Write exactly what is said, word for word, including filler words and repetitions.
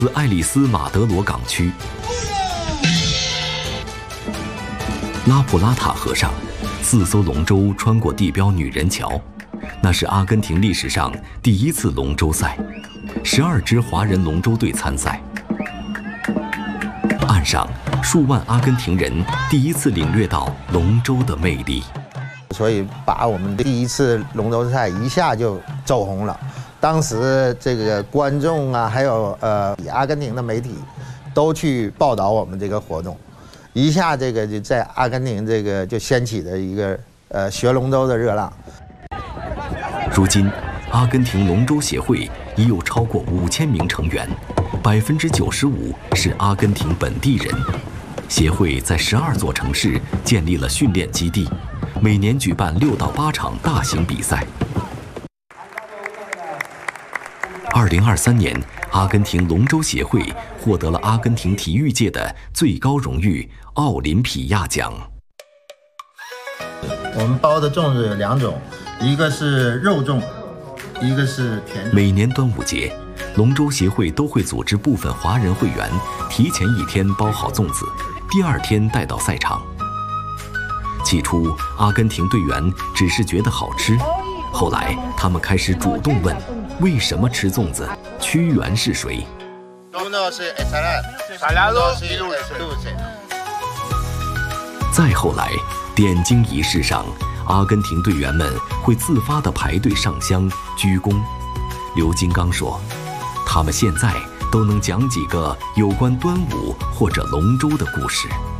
自爱丽丝马德罗港区，拉普拉塔河上，四艘龙舟穿过地标女人桥，那是阿根廷历史上第一次龙舟赛，十二支华人龙舟队参赛。岸上，数万阿根廷人第一次领略到龙舟的魅力， 所以把我们第一次龙舟赛一下就走红了。 当时这个观众啊，还有呃阿根廷的媒体，都去报道我们这个活动，一下这个就在阿根廷这个就掀起了一个呃学龙舟的热浪。 如今，阿根廷龙舟协会已有超过五千名成员，百分之九十五是阿根廷本地人。协会在十二座城市建立了训练基地，每年举办六到八场大型比赛。 二零二三年，阿根廷龙舟协会获得了阿根廷体育界的最高荣誉奥林匹亚奖。 我们包的粽子有两种，一个是肉粽，一个是甜粽。 每年端午节，龙舟协会都会组织部分华人会员提前一天包好粽子，第二天带到赛场。起初，阿根廷队员只是觉得好吃，后来他们开始主动问。 为什么吃粽子？屈原是谁？再后来，点睛仪式上，阿根廷队员们会自发地排队上香鞠躬。刘金刚说，他们现在都能讲几个有关端午或者龙舟的故事。